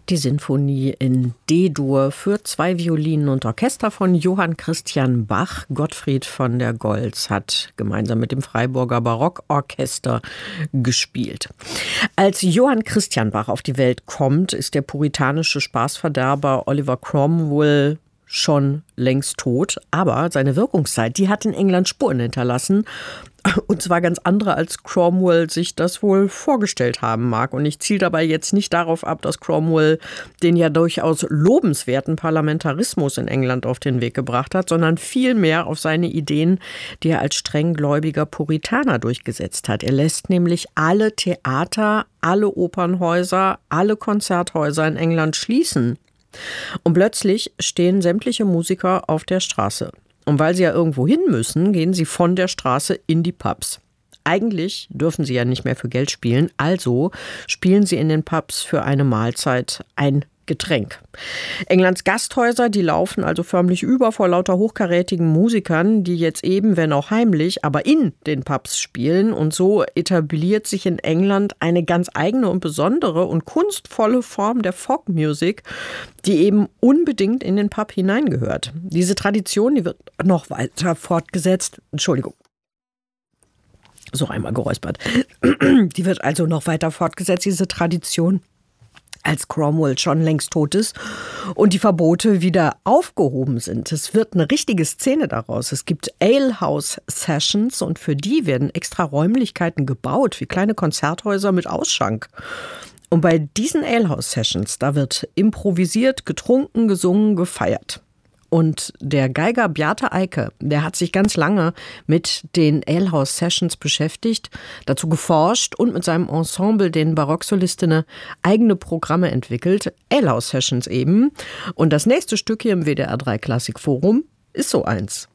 Die Sinfonie in D-Dur für 2 Violinen und Orchester von Johann Christian Bach. Gottfried von der Goltz hat gemeinsam mit dem Freiburger Barockorchester gespielt. Als Johann Christian Bach auf die Welt kommt, ist der puritanische Spaßverderber Oliver Cromwell schon längst tot. Aber seine Wirkungszeit, die hat in England Spuren hinterlassen. Und zwar ganz andere, als Cromwell sich das wohl vorgestellt haben mag. Und ich ziele dabei jetzt nicht darauf ab, dass Cromwell den ja durchaus lobenswerten Parlamentarismus in England auf den Weg gebracht hat, sondern vielmehr auf seine Ideen, die er als strenggläubiger Puritaner durchgesetzt hat. Er lässt nämlich alle Theater, alle Opernhäuser, alle Konzerthäuser in England schließen. Und plötzlich stehen sämtliche Musiker auf der Straße. Und weil sie ja irgendwo hin müssen, gehen sie von der Straße in die Pubs. Eigentlich dürfen sie ja nicht mehr für Geld spielen, also spielen sie in den Pubs für eine Mahlzeit ein Getränk. Englands Gasthäuser, die laufen also förmlich über vor lauter hochkarätigen Musikern, die jetzt eben, wenn auch heimlich, aber in den Pubs spielen. Und so etabliert sich in England eine ganz eigene und besondere und kunstvolle Form der Folkmusik, die eben unbedingt in den Pub hineingehört. Diese Tradition, die wird noch weiter fortgesetzt. Entschuldigung. So einmal geräuspert. Die wird also noch weiter fortgesetzt, diese Tradition, als Cromwell schon längst tot ist und die Verbote wieder aufgehoben sind. Es wird eine richtige Szene daraus. Es gibt Alehouse-Sessions und für die werden extra Räumlichkeiten gebaut, wie kleine Konzerthäuser mit Ausschank. Und bei diesen Alehouse-Sessions, da wird improvisiert, getrunken, gesungen, gefeiert. Und der Geiger Bjarte Eike, der hat sich ganz lange mit den Alehouse Sessions beschäftigt, dazu geforscht und mit seinem Ensemble, den Barocksolistinnen, eigene Programme entwickelt. Alehouse Sessions eben. Und das nächste Stück hier im WDR 3 Klassikforum ist so eins.